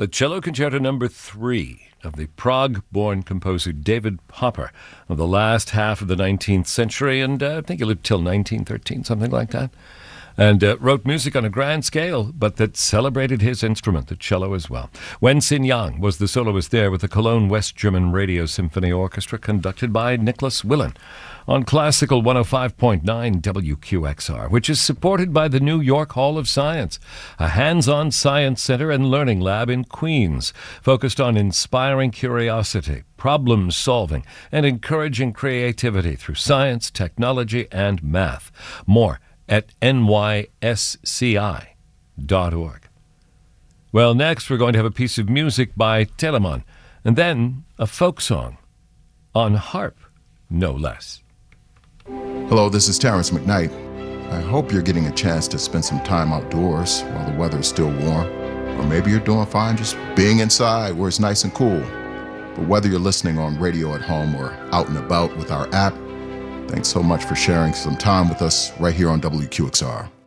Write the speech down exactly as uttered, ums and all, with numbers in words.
the Cello Concerto Number Three of the Prague-born composer David Popper of the last half of the nineteenth century, and uh, I think he lived till nineteen thirteen, something like that, and uh, wrote music on a grand scale, but that celebrated his instrument, the cello, as well. Wen Xin Yang was the soloist there with the Cologne West German Radio Symphony Orchestra, conducted by Nicholas Willen, on Classical one oh five point nine W Q X R, which is supported by the New York Hall of Science, a hands-on science center and learning lab in Queens, focused on inspiring curiosity, problem-solving, and encouraging creativity through science, technology, and math. More at N Y S C I dot org. Well, next we're going to have a piece of music by Telemann, and then a folk song on harp, no less. Hello, this is Terrence McKnight. I hope you're getting a chance to spend some time outdoors while the weather is still warm. Or maybe you're doing fine just being inside where it's nice and cool. But whether you're listening on radio at home or out and about with our app, thanks so much for sharing some time with us right here on W Q X R.